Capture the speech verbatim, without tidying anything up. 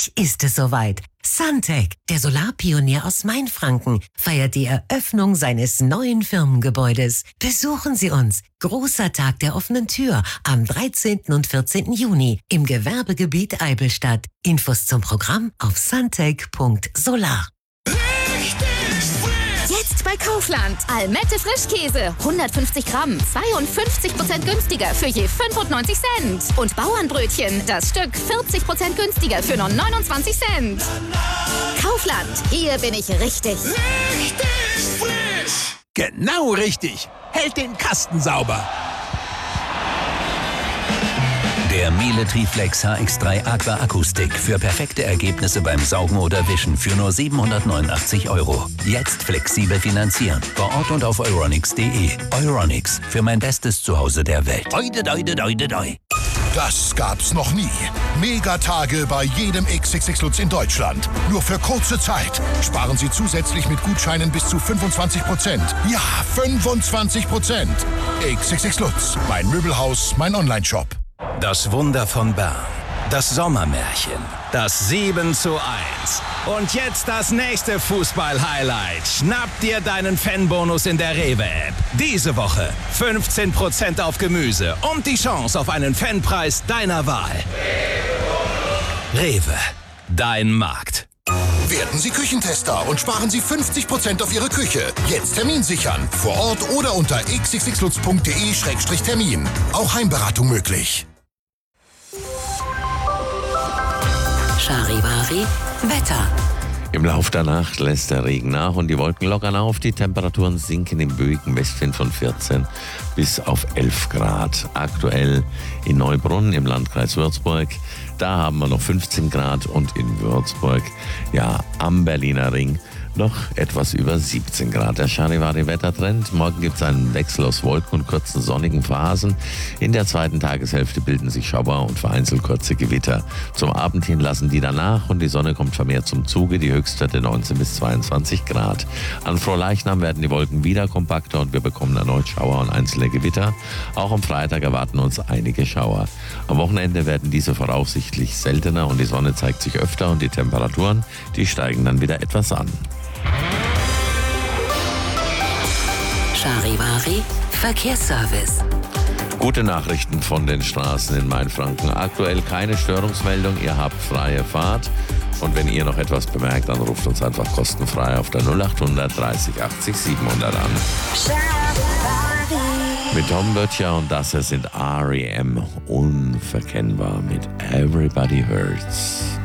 Endlich ist es soweit. Suntech, der Solarpionier aus Mainfranken, feiert die Eröffnung seines neuen Firmengebäudes. Besuchen Sie uns. Großer Tag der offenen Tür am dreizehnten und vierzehnten Juni im Gewerbegebiet Eibelstadt. Infos zum Programm auf suntech punkt solar. Jetzt bei Kaufland. Almette Frischkäse. hundertfünfzig Gramm. zweiundfünfzig Prozent günstiger für je fünfundneunzig Cent. Und Bauernbrötchen. Das Stück vierzig Prozent günstiger für nur neunundzwanzig Cent. Kaufland. Hier bin ich richtig. Richtig frisch. Genau richtig. Hält den Kasten sauber. Der Miele Triflex H X drei Aqua Akustik für perfekte Ergebnisse beim Saugen oder Wischen für nur siebenhundertneunundachtzig Euro. Jetzt flexibel finanzieren. Vor Ort und auf euronics punkt de. Euronics, für mein bestes Zuhause der Welt. Oide, doide, doide, doi. Das gab's noch nie. Megatage bei jedem X X X Lutz in Deutschland. Nur für kurze Zeit. Sparen Sie zusätzlich mit Gutscheinen bis zu fünfundzwanzig Prozent. Ja, fünfundzwanzig Prozent. X X X Lutz, mein Möbelhaus, mein Onlineshop. Das Wunder von Bern. Das Sommermärchen. Das sieben zu eins. Und jetzt das nächste Fußball-Highlight. Schnapp dir deinen Fanbonus in der Rewe-App. Diese Woche fünfzehn Prozent auf Gemüse und die Chance auf einen Fanpreis deiner Wahl. Rewe. Dein Markt. Werden Sie Küchentester und sparen Sie fünfzig Prozent auf Ihre Küche. Jetzt Termin sichern. Vor Ort oder unter x x x lutz punkt de Schrägstrich Termin. Auch Heimberatung möglich. Charivari Wetter. Im Lauf der Nacht lässt der Regen nach und die Wolken lockern auf. Die Temperaturen sinken im böigen Westwind von vierzehn bis auf elf Grad. Aktuell in Neubrunn im Landkreis Würzburg. Da haben wir noch fünfzehn Grad und in Würzburg, ja, am Berliner Ring, noch etwas über siebzehn Grad. Der Charivari-Wettertrend. Morgen gibt es einen Wechsel aus Wolken und kurzen sonnigen Phasen. In der zweiten Tageshälfte bilden sich Schauer und vereinzelt kurze Gewitter. Zum Abend hin lassen die danach und die Sonne kommt vermehrt zum Zuge. Die Höchstwerte neunzehn bis zweiundzwanzig Grad. An Frohleichnam werden die Wolken wieder kompakter und wir bekommen erneut Schauer und einzelne Gewitter. Auch am Freitag erwarten uns einige Schauer. Am Wochenende werden diese voraussichtlich seltener und die Sonne zeigt sich öfter und die Temperaturen, die steigen dann wieder etwas an. Charivari Verkehrsservice. Gute Nachrichten von den Straßen in Mainfranken. Aktuell keine Störungsmeldung, ihr habt freie Fahrt. Und wenn ihr noch etwas bemerkt, dann ruft uns einfach kostenfrei auf der null acht hundert dreißig achtzig siebenhundert an. Charivari. Mit Tom Böttcher und das hier sind R E M. Unverkennbar mit Everybody Hurts.